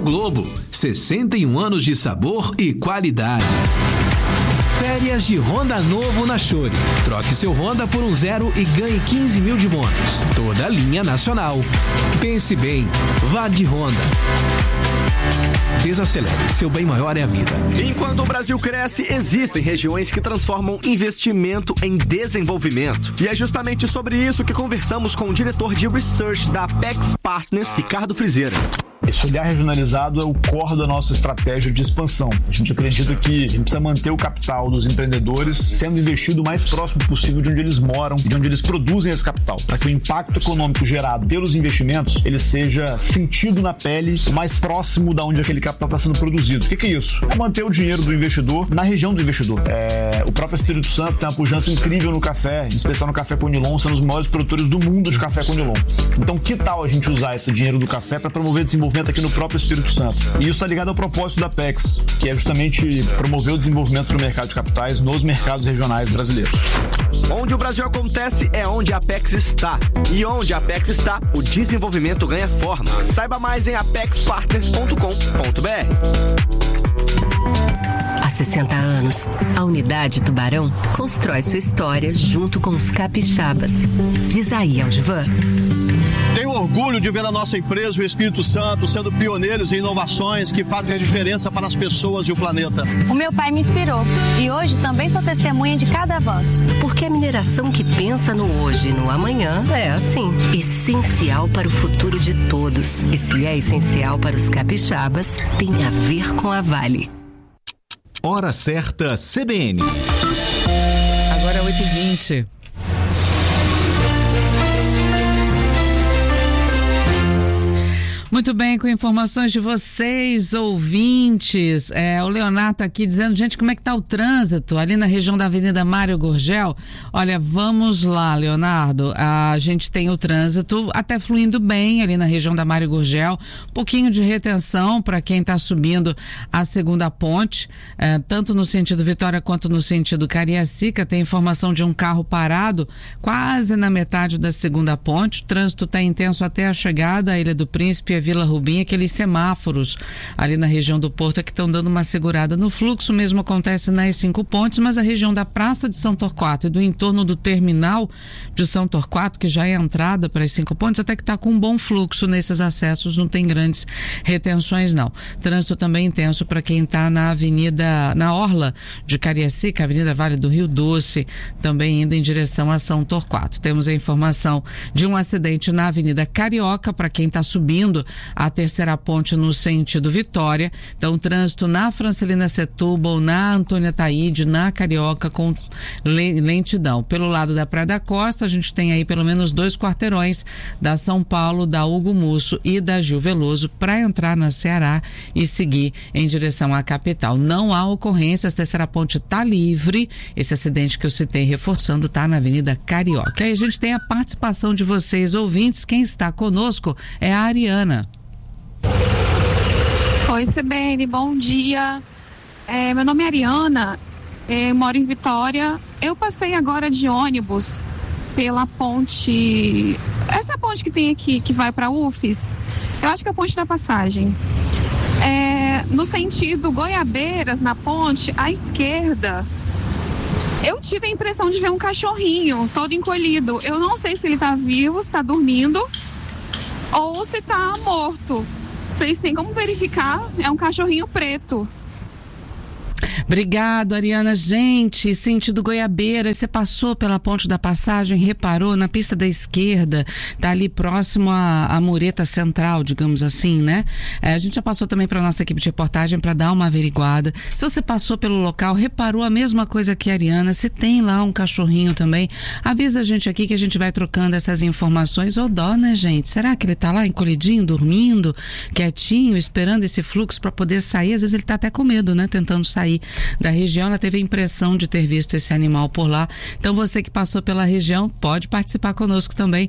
Globo, 61 anos de sabor e qualidade. Férias de Honda novo na Chore. Troque seu Honda por um 0 e ganhe 15 mil de bônus. Toda a linha nacional. Pense bem, vá de Honda. Desacelere, seu bem maior é a vida. Enquanto o Brasil cresce, existem regiões que transformam investimento em desenvolvimento. E é justamente sobre isso que conversamos com o diretor de Research da Apex Partners, Ricardo Frizeira. Esse olhar regionalizado é o core da nossa estratégia de expansão. A gente acredita que a gente precisa manter o capital dos empreendedores sendo investido o mais próximo possível de onde eles moram e de onde eles produzem esse capital, para que o impacto econômico gerado pelos investimentos ele seja sentido na pele, mais próximo da onde aquele capital está sendo produzido. O que é isso? É manter o dinheiro do investidor na região do investidor. O próprio Espírito Santo tem uma pujança incrível no café, em especial no café Conilon, sendo os maiores produtores do mundo de café Conilon. Então, que tal a gente usar esse dinheiro do café para promover desenvolvimento aqui no próprio Espírito Santo? E isso está ligado ao propósito da Apex, que é justamente promover o desenvolvimento do mercado de capitais nos mercados regionais brasileiros. Onde o Brasil acontece é onde a Apex está. E onde a Apex está, o desenvolvimento ganha forma. Saiba mais em apexpartners.com.br. Há 60 anos, a Unidade Tubarão constrói sua história junto com os capixabas. Diz aí, Aldivan. Tenho orgulho de ver a nossa empresa, o Espírito Santo, sendo pioneiros em inovações que fazem a diferença para as pessoas e o planeta. O meu pai me inspirou e hoje também sou testemunha de cada avanço. Porque a mineração que pensa no hoje e no amanhã é assim, essencial para o futuro de todos. E se é essencial para os capixabas, tem a ver com a Vale. Hora certa CBN. Agora é 8h20. Muito bem, com informações de vocês, ouvintes. O Leonardo está aqui dizendo, gente, como é que tá o trânsito ali na região da Avenida Mário Gurgel? Olha, vamos lá, Leonardo. A gente tem o trânsito até fluindo bem ali na região da Mário Gurgel. Um pouquinho de retenção para quem está subindo a segunda ponte, tanto no sentido Vitória quanto no sentido Cariacica. Tem informação de um carro parado quase na metade da segunda ponte. O trânsito está intenso até a chegada à Ilha do Príncipe e a Vila Rubim, aqueles semáforos ali na região do Porto que estão dando uma segurada no fluxo. O mesmo acontece nas 5 pontes, mas a região da Praça de São Torquato e do entorno do terminal de São Torquato, que já é a entrada para as 5 pontes, até que está com um bom fluxo nesses acessos, não tem grandes retenções não. Trânsito também intenso para quem está na orla de Cariacica, Avenida Vale do Rio Doce, também indo em direção a São Torquato. Temos a informação de um acidente na Avenida Carioca para quem está subindo a terceira ponte no sentido Vitória. Então, trânsito na Francelina Setúbal, na Antônia Taíde, na Carioca, com lentidão. Pelo lado da Praia da Costa, a gente tem aí pelo menos 2 quarteirões da São Paulo, da Hugo Musso e da Gil Veloso para entrar na Ceará e seguir em direção à capital. Não há ocorrências, a terceira ponte está livre. Esse acidente que eu citei reforçando está na Avenida Carioca. Aí a gente tem a participação de vocês, ouvintes. Quem está conosco é a Ariana. Oi, CBN, bom dia. Meu nome é Ariana, moro em Vitória. Eu passei agora de ônibus pela ponte, essa ponte que tem aqui, que vai para UFES. Eu acho que é a ponte da Passagem. No sentido Goiabeiras, na ponte, à esquerda, eu tive a impressão de ver um cachorrinho todo encolhido. Eu não sei se ele está vivo, se está dormindo ou se está morto. Vocês têm como verificar? É um cachorrinho preto. Obrigado, Ariana. Gente, sentido Goiabeira, você passou pela ponte da Passagem, reparou na pista da esquerda, tá ali próximo à mureta central, digamos assim, né? A gente já passou também para nossa equipe de reportagem para dar uma averiguada. Se você passou pelo local, reparou a mesma coisa que a Ariana, se tem lá um cachorrinho também, avisa a gente aqui que a gente vai trocando essas informações. Ô dó, né, gente? Será que ele tá lá encolhidinho, dormindo, quietinho, esperando esse fluxo para poder sair? Às vezes ele tá até com medo, né? Tentando sair da região. Ela teve a impressão de ter visto esse animal por lá. Então você que passou pela região pode participar conosco também.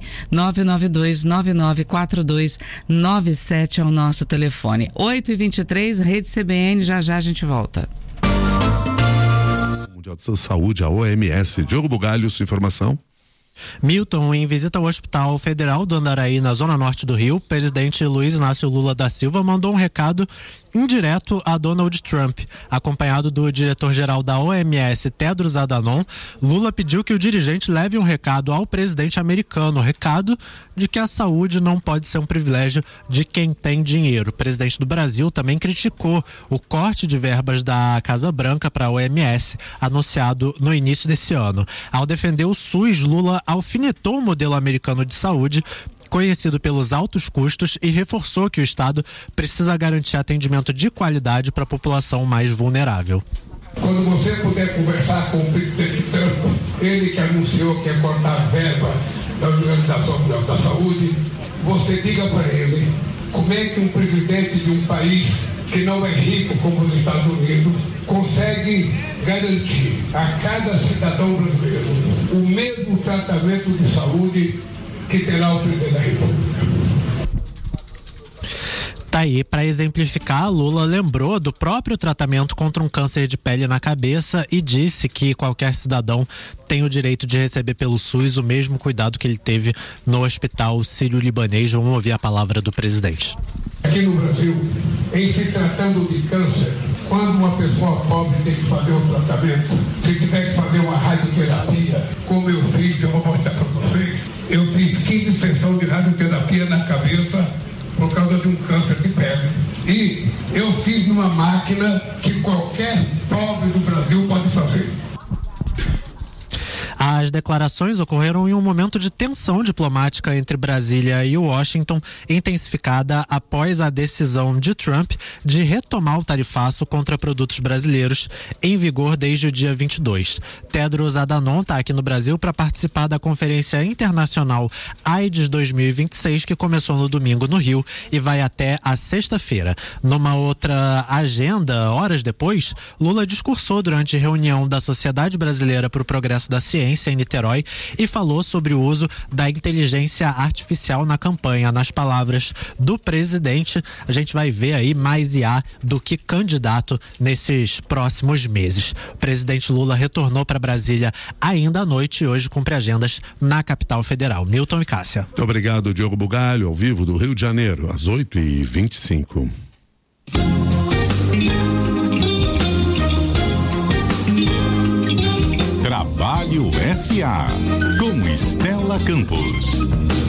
992-9942-97 é o nosso telefone. 8h23, Rede CBN, já a gente volta. Mundial de Saúde, a OMS. Diogo Bugalho, sua informação. Milton, em visita ao Hospital Federal do Andaraí, na zona norte do Rio, o presidente Luiz Inácio Lula da Silva mandou um recado indireto a Donald Trump. Acompanhado do diretor-geral da OMS, Tedros Adhanom, Lula pediu que o dirigente leve um recado ao presidente americano, recado de que a saúde não pode ser um privilégio de quem tem dinheiro. O presidente do Brasil também criticou o corte de verbas da Casa Branca para a OMS, anunciado no início desse ano. Ao defender o SUS, Lula alfinetou o modelo americano de saúde, conhecido pelos altos custos, e reforçou que o Estado precisa garantir atendimento de qualidade para a população mais vulnerável. Quando você puder conversar com o presidente Trump, ele que anunciou que ia cortar a verba da Organização da Saúde, você diga para ele como é que um presidente de um país que não é rico como os Estados Unidos consegue garantir a cada cidadão brasileiro o mesmo tratamento de saúde que terá o presidente da República. Tá aí, para exemplificar, Lula lembrou do próprio tratamento contra um câncer de pele na cabeça e disse que qualquer cidadão tem o direito de receber pelo SUS o mesmo cuidado que ele teve no Hospital Sírio-Libanês. Vamos ouvir a palavra do presidente. Aqui no Brasil, em se tratando de câncer, quando uma pessoa pobre tem que fazer um tratamento, se tiver que fazer uma radioterapia, como eu fiz, eu vou mostrar para vocês, eu fiz 15 sessões de radioterapia na cabeça por causa de um câncer de pele. E eu fiz numa máquina que qualquer pobre do Brasil pode fazer. As declarações ocorreram em um momento de tensão diplomática entre Brasília e Washington, intensificada após a decisão de Trump de retomar o tarifaço contra produtos brasileiros, em vigor desde o dia 22. Tedros Adhanom está aqui no Brasil para participar da Conferência Internacional AIDS 2026, que começou no domingo no Rio e vai até a sexta-feira. Numa outra agenda, horas depois, Lula discursou durante reunião da Sociedade Brasileira para o Progresso da Ciência em Niterói e falou sobre o uso da inteligência artificial na campanha. Nas palavras do presidente, a gente vai ver aí mais IA do que candidato nesses próximos meses. O presidente Lula retornou para Brasília ainda à noite e hoje cumpre agendas na capital federal. Milton e Cássia. Muito obrigado, Diogo Bugalho, ao vivo do Rio de Janeiro, às 8h25. Trabalho SA, com Estela Campos.